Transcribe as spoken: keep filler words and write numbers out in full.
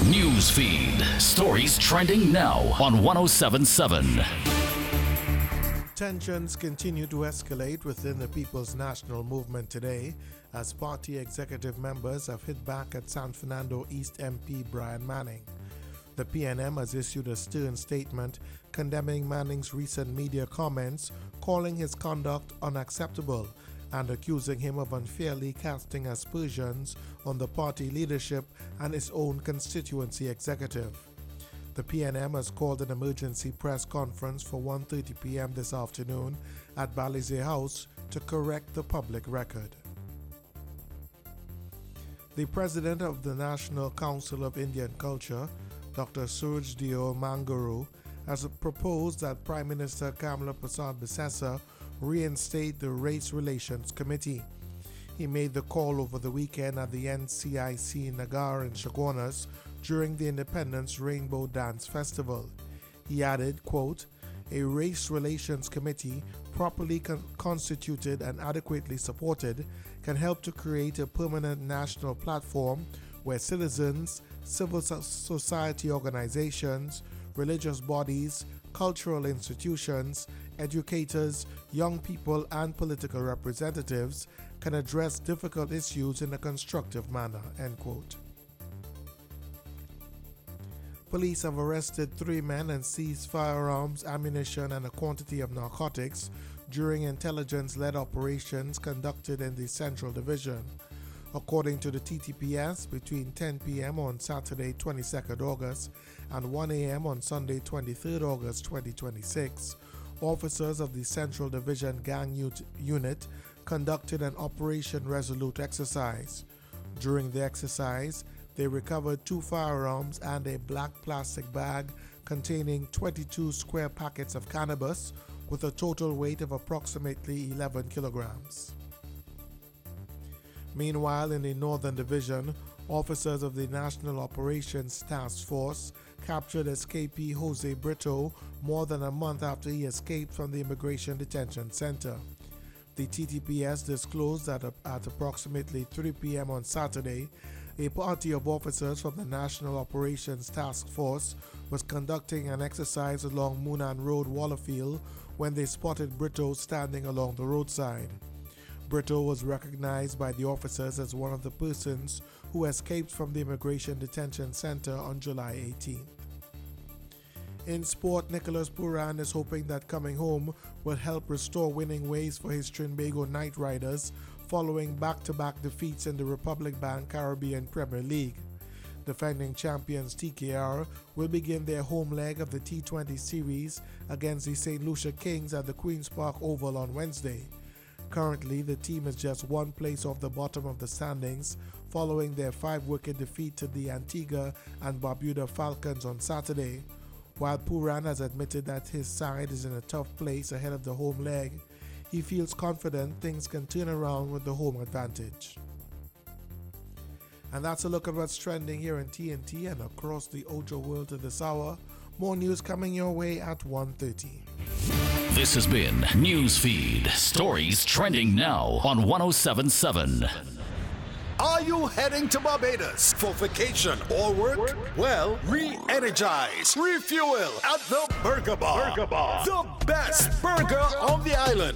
News feed. Stories trending now on one oh seven point seven. Tensions continue to escalate within the People's National Movement today as party executive members have hit back at San Fernando East M P Brian Manning. The P N M has issued a stern statement condemning Manning's recent media comments, calling his conduct unacceptable and accusing him of unfairly casting aspersions on the party leadership and its own constituency executive. The P N M has called an emergency press conference for one thirty p.m. this afternoon at Balizé House to correct the public record. The president of the National Council of Indian Culture, Doctor Suraj Dio Manguru, has proposed that Prime Minister Kamla Prasad Bisesa reinstate the Race Relations Committee. He made the call over the weekend at the N C I C Nagar in Chaguanas during the Independence Rainbow Dance Festival. He added, quote, "A Race Relations Committee properly con- constituted and adequately supported can help to create a permanent national platform where citizens, civil so- society organizations, religious bodies, cultural institutions, educators, young people, and political representatives can address difficult issues in a constructive manner," end quote. Police have arrested three men and seized firearms, ammunition, and a quantity of narcotics during intelligence-led operations conducted in the Central Division. According to the T T P S, between ten p.m. on Saturday, twenty-second August, and one a.m. on Sunday, twenty-third August twenty twenty-six, officers of the Central Division Gang Unit conducted an Operation Resolute exercise. During the exercise, they recovered two firearms and a black plastic bag containing twenty-two square packets of cannabis with a total weight of approximately eleven kilograms. Meanwhile, in the Northern Division, officers of the National Operations Task Force captured escapee Jose Brito more than a month after he escaped from the Immigration Detention Center. The T T P S disclosed that at approximately three p.m. on Saturday, a party of officers from the National Operations Task Force was conducting an exercise along Moonan Road, Wallafield, when they spotted Brito standing along the roadside. Brito was recognized by the officers as one of the persons who escaped from the Immigration Detention Center on July eighteenth. In sport, Nicholas Pooran is hoping that coming home will help restore winning ways for his Trinbago Knight Riders following back-to-back defeats in the Republic Bank Caribbean Premier League. Defending champions T K R will begin their home leg of the T twenty series against the Saint Lucia Kings at the Queen's Park Oval on Wednesday. Currently, the team is just one place off the bottom of the standings following their five-wicket defeat to the Antigua and Barbuda Falcons on Saturday. While Pooran has admitted that his side is in a tough place ahead of the home leg, he feels confident things can turn around with the home advantage. And that's a look at what's trending here in T N T and across the Ojo world to this hour. More news coming your way at one thirty. This has been Newsfeed. Stories trending now on one oh seven point seven. Are you heading to Barbados for vacation or work? Well, re-energize, refuel at the Burger Bar. Burger Bar. The best burger on the island.